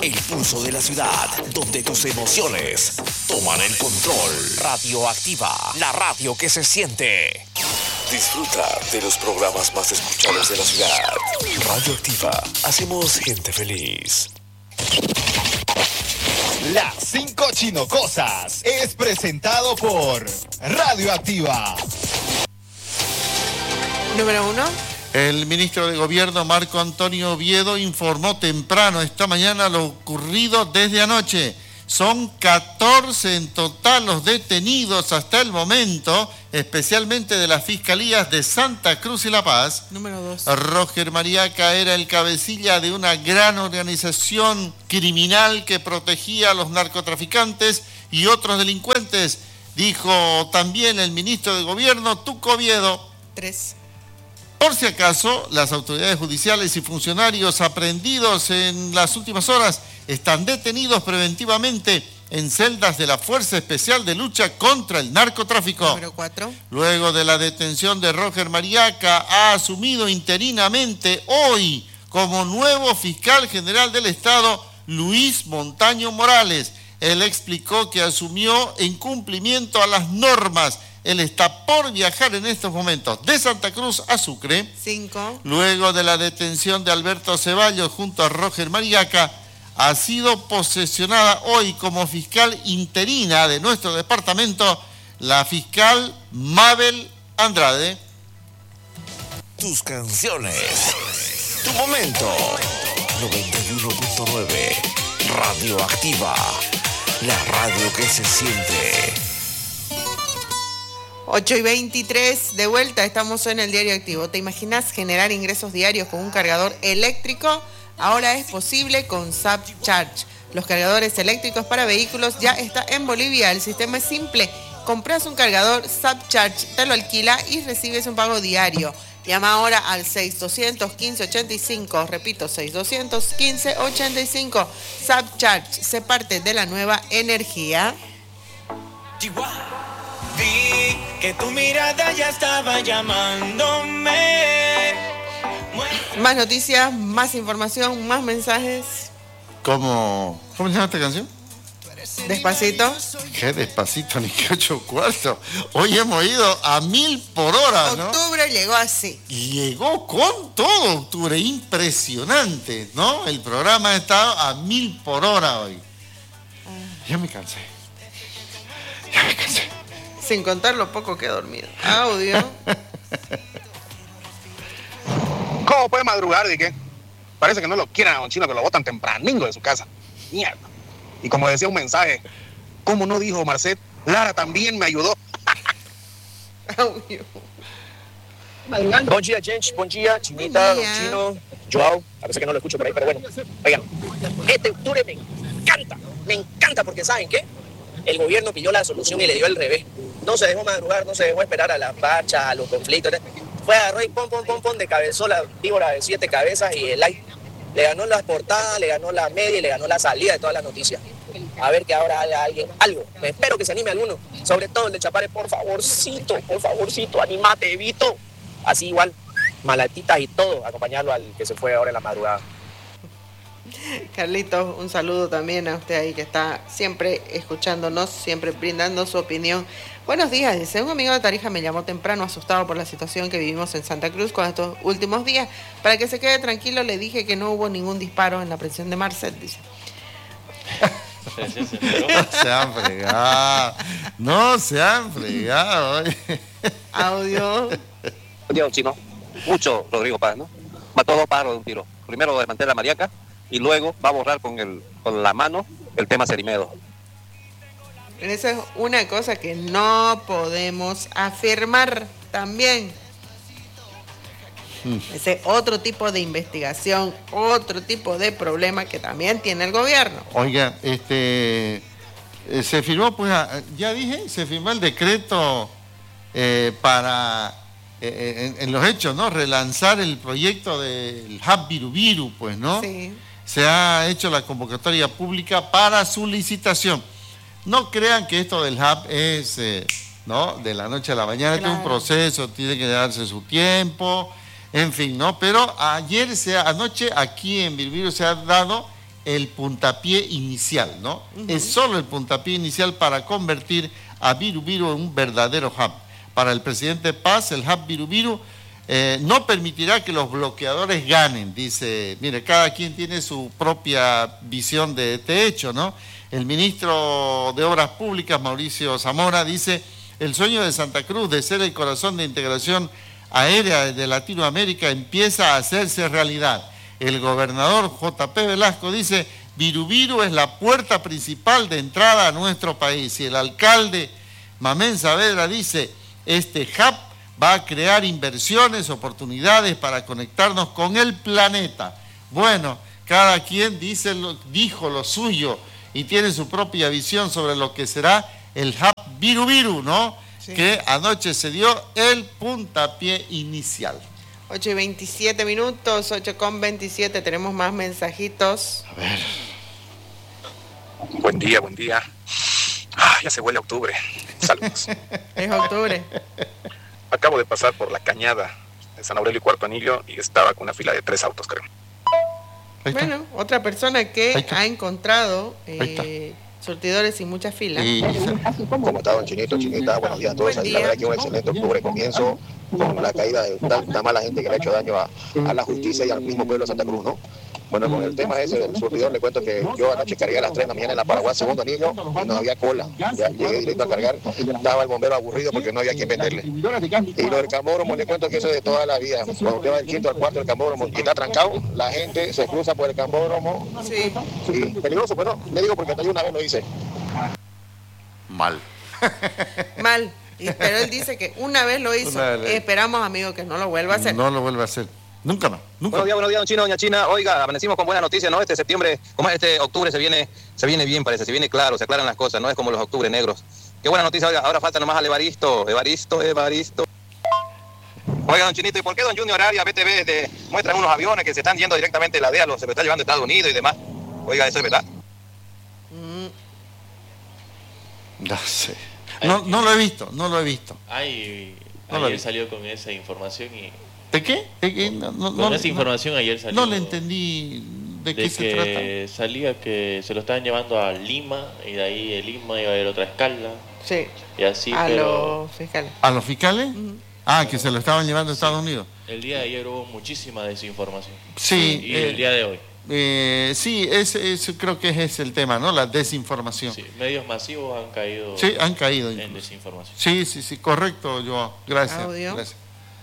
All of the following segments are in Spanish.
El pulso de la ciudad, donde tus emociones toman el control. Radioactiva, la radio que se siente. Disfruta de los programas más escuchados de la ciudad. Radioactiva, hacemos gente feliz. Las 5 Chinocosas es presentado por Radioactiva. Número 1. El ministro de Gobierno, Marco Antonio Oviedo, informó temprano esta mañana lo ocurrido desde anoche. Son 14 en total los detenidos hasta el momento, especialmente de las fiscalías de Santa Cruz y La Paz. Número 2. Roger Mariaca era el cabecilla de una gran organización criminal que protegía a los narcotraficantes y otros delincuentes, dijo también el ministro de Gobierno, Tuco Oviedo. 3. Por si acaso, las autoridades judiciales y funcionarios aprehendidos en las últimas horas están detenidos preventivamente en celdas de la Fuerza Especial de Lucha contra el Narcotráfico. Número 4. Luego de la detención de Roger Mariaca, ha asumido interinamente hoy como nuevo fiscal general del Estado Luis Montaño Morales. Él explicó que asumió en cumplimiento a las normas. Él está por viajar en estos momentos de Santa Cruz a Sucre. 5. Luego de la detención de Alberto Ceballos junto a Roger Mariaca, ha sido posesionada hoy como fiscal interina de nuestro departamento la fiscal Mabel Andrade. Tus canciones, tu momento. 91.9 Radioactiva, la radio que se siente. 8:23, de vuelta, estamos en el Diario Activo. ¿Te imaginas generar ingresos diarios con un cargador eléctrico? Ahora es posible con ZapCharge. Los cargadores eléctricos para vehículos ya está en Bolivia. El sistema es simple. Compras un cargador ZapCharge, te lo alquila y recibes un pago diario. Llama ahora al 6200-1585. Repito, 6200-1585. ZapCharge, sé parte de la nueva energía. Vi que tu mirada ya estaba llamándome. Más noticias, más información, más mensajes. ¿Cómo se llama esta canción? Despacito. Qué despacito, ni que 8 cuartos. Hoy hemos ido a 1000 por hora, ¿no? Octubre llegó así. Llegó con todo octubre, impresionante, ¿no? El programa ha estado a 1000 por hora hoy. Ya me cansé. Sin contar lo poco que he dormido. Audio. ¿Cómo puede madrugar? ¿De qué? Parece que no lo quieren a Don Chino, que lo botan tempraningo de su casa. Mierda. Y como decía un mensaje, ¿cómo no dijo Marcet? Lara también me ayudó. Audio. Buen día, gente. Buen día, Chinita, Don Chino, Joao. A veces que no lo escucho por ahí, pero bueno. Oigan, este octubre me encanta porque ¿saben qué? El gobierno pilló la solución y le dio el revés. No se dejó madrugar, no se dejó esperar a las marchas, a los conflictos. Fue agarró y pom, de cabezó la víbora de 7 cabezas y el like. Le ganó las portadas, le ganó la media y le ganó la salida de todas las noticias. A ver que ahora haya alguien, algo. Me espero que se anime alguno. Sobre todo el de Chapare, por favorcito, animate, Evito. Así igual, malatitas y todo, acompañarlo al que se fue ahora en la madrugada. Carlitos, un saludo también a usted ahí que está siempre escuchándonos, siempre brindando su opinión. Buenos días, dice, un amigo de Tarija me llamó temprano asustado por la situación que vivimos en Santa Cruz con estos últimos días. Para que se quede tranquilo le dije que no hubo ningún disparo en la prisión de Marcet, dice. No se han fregado. Audio. Buen día, Don Chino. Mucho Rodrigo Paz, ¿no? Mató 2 pájaros de un tiro. Primero desmantela la Mariaca y luego va a borrar con la mano el tema Cerimedo. Esa es una cosa que no podemos afirmar también. Ese es otro tipo de investigación, otro tipo de problema que también tiene el gobierno. Oiga, se firmó, pues, ya dije, se firmó el decreto para, en los hechos, ¿no? Relanzar el proyecto del Hub Virubiru, pues, ¿no? Sí. Se ha hecho la convocatoria pública para su licitación. No crean que esto del hub es, ¿no? De la noche a la mañana, claro. Es un proceso, tiene que darse su tiempo, en fin, ¿no? Pero anoche aquí en Virubiru se ha dado el puntapié inicial, ¿no? Es solo el puntapié inicial para convertir a Viru Viru en un verdadero hub. Para el presidente Paz, el hub Viru Viru no permitirá que los bloqueadores ganen, dice. Mire, cada quien tiene su propia visión de este hecho, ¿no? El ministro de Obras Públicas, Mauricio Zamora, dice: el sueño de Santa Cruz de ser el corazón de integración aérea de Latinoamérica empieza a hacerse realidad. El gobernador J.P. Velasco dice: Viru Viru es la puerta principal de entrada a nuestro país. Y el alcalde Mamén Saavedra dice: este hub va a crear inversiones, oportunidades para conectarnos con el planeta. Bueno, cada quien dijo lo suyo y tiene su propia visión sobre lo que será el hub Viru Viru, ¿no? Sí. Que anoche se dio el puntapié inicial. 8:27 minutos, 8:27, tenemos más mensajitos. A ver. Buen día. Ya se huele octubre. Saludos. Es octubre. Acabo de pasar por la cañada de San Aurelio y Cuarto Anillo y estaba con una fila de 3 autos, creo. Bueno, otra persona que ha encontrado surtidores sin muchas filas. ¿Cómo está, don Chinito, Chinita? Buenos días a todos. La verdad que un excelente octubre comienzo con la caída de tanta mala gente que le ha hecho daño a la justicia y al mismo pueblo de Santa Cruz, ¿no? Bueno, con el tema ese del surtidor, le cuento que yo anoche cargué a las 3 de la mañana en la Paraguay, segundo anillo, y no había cola. Ya llegué directo a cargar, estaba el bombero aburrido porque no había quien venderle. Y lo del cambódromo, le cuento que eso es de toda la vida. Cuando usted va del quinto al cuarto del cambódromo y está trancado, la gente se cruza por el cambódromo. Sí. Sí, peligroso, pero le digo porque hasta yo una vez lo hice. Mal. Mal. Pero él dice que una vez lo hizo. Esperamos, amigo, que no lo vuelva a hacer. No lo vuelva a hacer. Nunca más. Nunca. Buenos días, don Chino, doña China. Oiga, amanecimos con buenas noticias, ¿no? Este septiembre, como este octubre se viene bien, parece, se viene claro, se aclaran las cosas, no es como los octubres negros. Qué buena noticia, oiga, ahora falta nomás al Evaristo. Oiga, don Chinito, ¿y por qué don Junior Arias, BTV, muestran unos aviones que se están yendo directamente de la DEA, se lo está llevando a Estados Unidos y demás? Oiga, ¿eso es verdad? No sé. No lo he visto. Ayer salió con esa información y... ¿De qué? Con esa información ayer salió... No le entendí de qué se trata. Salía que se lo estaban llevando a Lima y de ahí de Lima iba a haber otra escala. Sí. Y así, los fiscales. ¿A los fiscales? Que se lo estaban llevando a Estados Unidos. El día de ayer hubo muchísima desinformación. Sí. Y el día de hoy. Sí, creo que es el tema, ¿no? La desinformación. Sí, medios masivos han caído. Sí, han caído en incluso. Desinformación. Sí, correcto, Joao. Gracias. Gracias.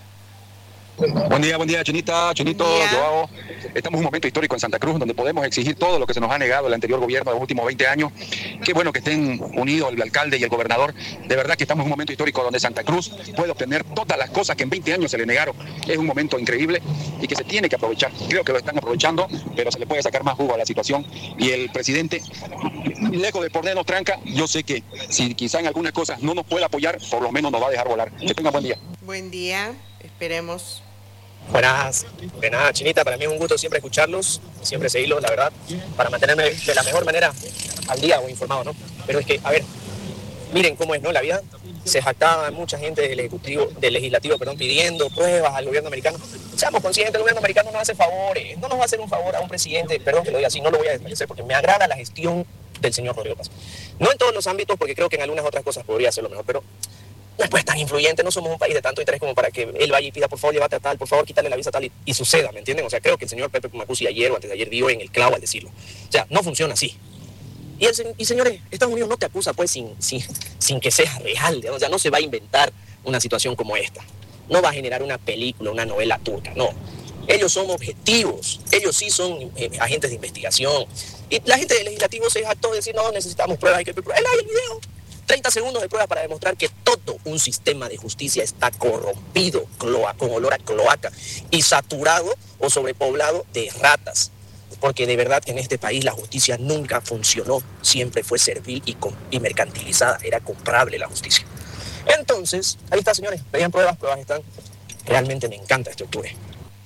Buen día, Chinita, Chinito, Joao. Estamos en un momento histórico en Santa Cruz donde podemos exigir todo lo que se nos ha negado el anterior gobierno de los últimos 20 años. Qué bueno que estén unidos el alcalde y el gobernador. De verdad que estamos en un momento histórico donde Santa Cruz puede obtener todas las cosas que en 20 años se le negaron. Es un momento increíble y que se tiene que aprovechar. Creo que lo están aprovechando, pero se le puede sacar más jugo a la situación. Y el presidente, lejos de ponernos tranca, yo sé que si quizá en algunas cosas no nos puede apoyar, por lo menos nos va a dejar volar. Que tenga buen día. Buen día, esperemos. Buenas, Chinita, para mí es un gusto siempre escucharlos, siempre seguirlos, la verdad, para mantenerme de la mejor manera al día o informado, ¿no? Pero es que, a ver, miren cómo es, ¿no? La vida, se jactaba mucha gente del legislativo, pidiendo pruebas al gobierno americano. Seamos conscientes, el gobierno americano no hace favores, no nos va a hacer un favor a un presidente, perdón que lo diga así, no lo voy a desmerecer porque me agrada la gestión del señor Rodrigo Paz. No en todos los ámbitos, porque creo que en algunas otras cosas podría hacerlo mejor, pero no es pues tan influyente, no somos un país de tanto interés como para que él vaya y pida, por favor, llévate a tal, por favor, quítale la visa a tal y suceda, ¿me entienden? O sea, creo que el señor Pepe Pumacusi ayer o antes de ayer dio en el clavo al decirlo. O sea, no funciona así. Y señores, Estados Unidos no te acusa pues sin que sea real, ¿no? O sea, no se va a inventar una situación como esta. No va a generar una película, una novela turca, no. Ellos son objetivos, ellos sí son agentes de investigación. Y la gente del legislativo se jactó de decir, no, necesitamos pruebas, hay que pruebas. Él hay el video. 30 segundos de prueba para demostrar que todo un sistema de justicia está corrompido, con olor a cloaca y saturado o sobrepoblado de ratas. Porque de verdad que en este país la justicia nunca funcionó, siempre fue servil y mercantilizada, era comprable la justicia. Entonces, ahí está, señores, pedían pruebas están. Realmente me encanta este octubre.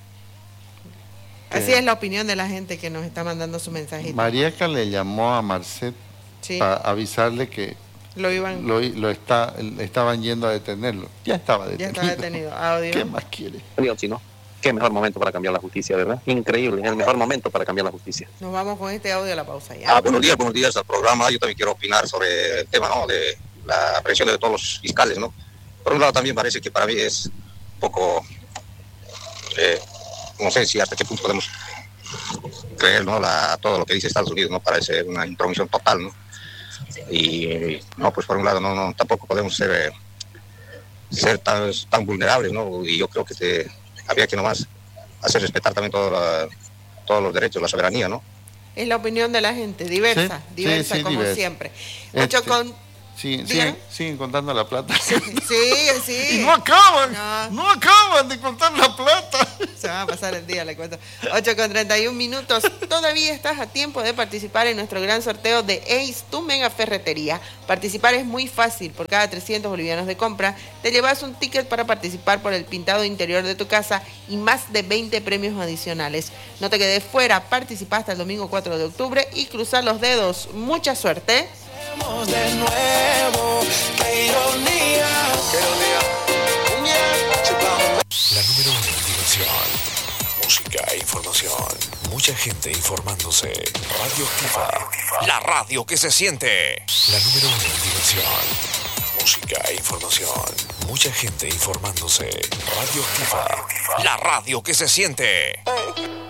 Así es la opinión de la gente que nos está mandando su mensajito. Mariaca le llamó a Marcet para avisarle que estaban yendo a detenerlo. Ya estaba detenido. Audio. ¿Qué más quiere? Chino. Qué mejor momento para cambiar la justicia, ¿verdad? Increíble, es el mejor momento para cambiar la justicia. Nos vamos con este audio a la pausa ya. Buenos días al programa. Yo también quiero opinar sobre el tema, ¿no?, de la presión de todos los fiscales, ¿no? Por un lado también parece que para mí es un poco, no sé si hasta qué punto podemos creer, ¿no?, todo lo que dice Estados Unidos, ¿no? Parece una intromisión total, ¿no? Y no, pues por un lado no tampoco podemos ser tan vulnerables, ¿no? Y yo creo que habría que nomás hacer respetar también todos los derechos, la soberanía, ¿no? Es la opinión de la gente, diversa, Sí, como diversa. siempre. Siguen contando la plata. Sí. Y no acaban de contar la plata. Se va a pasar el día, le cuento. 8:31. Todavía estás a tiempo de participar en nuestro gran sorteo de Ace, tu mega ferretería. Participar es muy fácil. Por cada 300 bolivianos de compra, te llevas un ticket para participar por el pintado interior de tu casa y más de 20 premios adicionales. No te quedes fuera, participa hasta el domingo 4 de octubre y cruza los dedos. Mucha suerte. De nuevo, qué ironía. La número 1 en diversión, música e información. Mucha gente informándose. Radio Activa, la radio que se siente. La número 1 en diversión, música e información. Mucha gente informándose. Radio Activa, la radio que se siente.